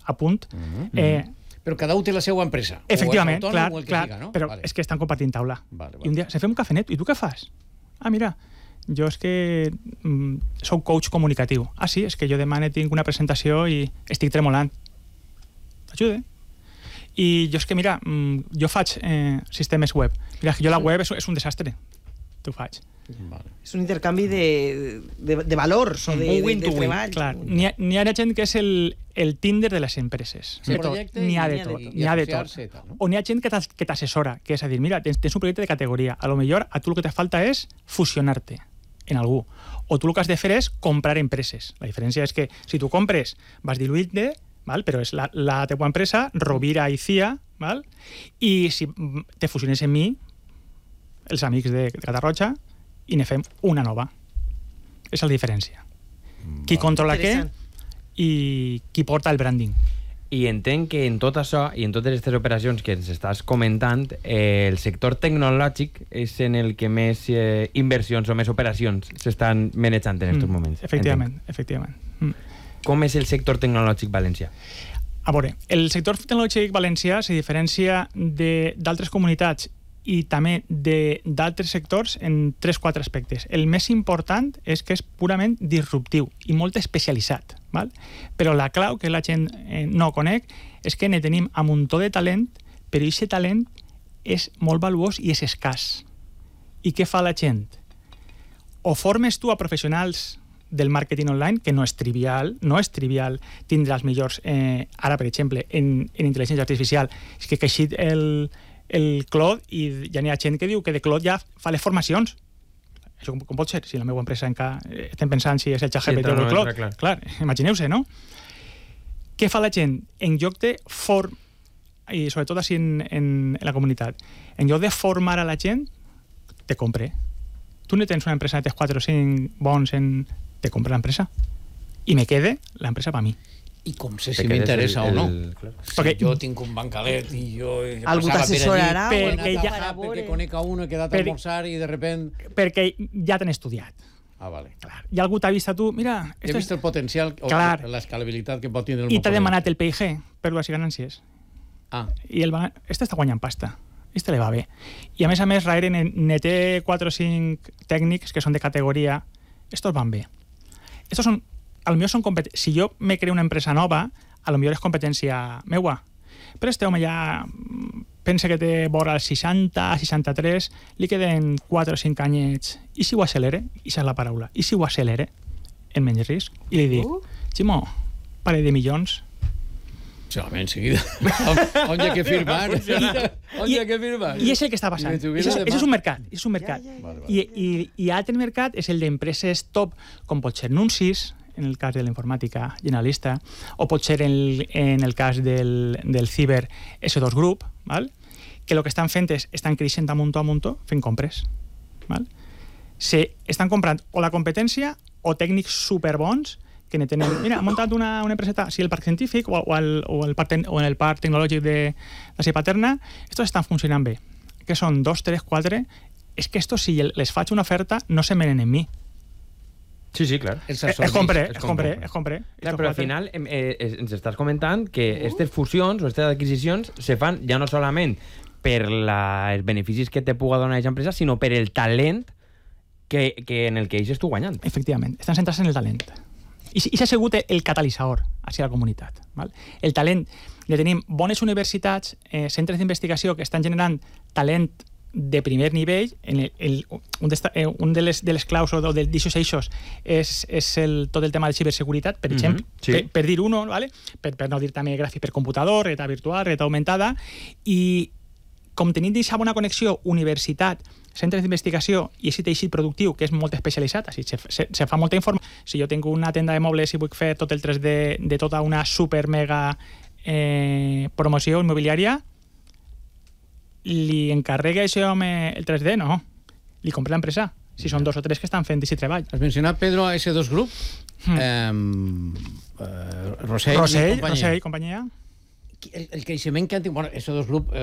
a punt. Però cada un té la seva empresa. Efectivament, o clar, o el que clar, siga, no? però és que estan compartint taula. Vale. I un dia se fem un cafenet, i tu què fas? Ah, mira, jo és que soc coach comunicatiu. Ah, sí, és que jo demà tinc una presentació i estic tremolant. T'ajude. I jo és que, mira, jo faig sistemes web. Mira, jo la web és un desastre. T'ho faig. Vale. És un intercanvi de valors o de treball. Clar, n'hi ha gent que és el Tinder de les empreses. Sí, De tot. N'hi ha de tot. N'hi ha de tot. O n'hi ha gent que t'assessora, que és a dir, mira, tens un projecte de categoria. A lo millor a tu el que te falta és fusionar-te en algú. O tu el que has de fer és comprar empreses. La diferència és que si tu compres, vas diluir-te, però és la teva empresa, Rovira i CIA, i si te fusiones amb mi, els amics de Catarroja, i ne fem una nova. És la diferència. Qui controla què i qui porta el branding. I entenc que en tot això i en totes aquestes operacions que ens estàs comentant, el sector tecnològic és en el que més inversions o més operacions s'estan manejant en aquests moments. Efectivament. Com és el sector tecnològic valencià? A veure, el sector tecnològic valencià se diferencia d'altres comunitats i també d'altres sectors en 3-4 aspectes. El més important és que és purament disruptiu i molt especialitzat. Però la clau que la gent no conec és que ne tenim un muntó de talent, però aquest talent és molt valuós i és escàs. I què fa la gent? O formes tu a professionals del màrqueting online, que no és trivial tindre els millors, ara per exemple en intel·ligència artificial, és que ha eixit el Claude i ja n'hi ha gent que diu que de Claude ja fa les formacions. Això com pot ser? Si la meva empresa encara estem pensant si és el ChatGPT o el Claude. Clar, imagineu-se, no? Què fa la gent? En lloc de i sobretot així en la comunitat, en lloc de formar a la gent, te compre. Tu no tens una empresa de 4 o 5 bons te compra l'empresa i me quede l'empresa per mi. I com sé si m'interessa o no? Si jo tinc un bancalet i jo algú t'assessorarà perquè conec a un, he quedat a almorzar i de repente... Perquè ja t'han estudiat. Ah, vale. I algú t'ha vist a tu, mira... He vist el potencial o l'escalabilitat que pot tindre el meu i t'ha demanat el PIG per les ganàncies. I este està guanyant pasta. Este le va bé. I a més, darrere ne té 4 o 5 tècnics que són de categoria. Estos van bé. Estos són, a lo millor són competències. Si jo me creo una empresa nova, a lo millor és competència meua. Però este home ja pensa que té vora als 60, 63, li queden 4 o 5 anyets. I si ho accelere? I és la paraula. I si ho accelere? En menys risc. I li dic, Ximo, parell de milions. Sí, home, enseguida. On hi ha que firmar? I és el que està passant. És un mercat. I altre mercat és el d'empreses top, com pot ser Nuncis, en el cas de la informàtica generalista, o pot ser en el cas del ciber S2 Group, que el que estan fent és estan creixent a muntó fent compres. Estan comprant o la competència o tècnics superbons que ne tenen... Mira, han muntat una empresa... Si el parc científic o el parc tecnològic de la seva paterna, estos estan funcionant bé. Que són 2, 3, 4... És que estos, si les faig una oferta, no se menen en mi. Sí, clar. Es compre. Clar, però al final ens estàs comentant que aquestes fusions o aquestes adquisicions se fan ja no solament per els beneficis que te puga donar aquesta empresa, sinó per el talent que en el que ells estàs guanyant. Efectivament, estan centrats en el talent. I s'ha sigut el catalitzador hacia la comunitat. El talent, tenim bones universitats, centres d'investigació que estan generant talent de primer nivell. Un de les claus o d'aixòs eixos és tot el tema de ciberseguretat, per exemple, per dir uno, per no dir també gràfic per computador, realitat virtual, realitat augmentada, i com tenim aquesta bona connexió universitat, centres d'investigació i aquest teixit productiu que és molt especialitzat, així se fa molta informació. Si jo tinc una tenda de mobles i vull fer tot el 3D de tota una super mega promoció immobiliària, li encarrega això home el 3D? No. Li compra l'empresa. Si són 2 o 3 que estan fent aquest treball. Has mencionat, Pedro, a S2 Group? Rossell i companyia. companyia. El creixement que han tingut... S2 Group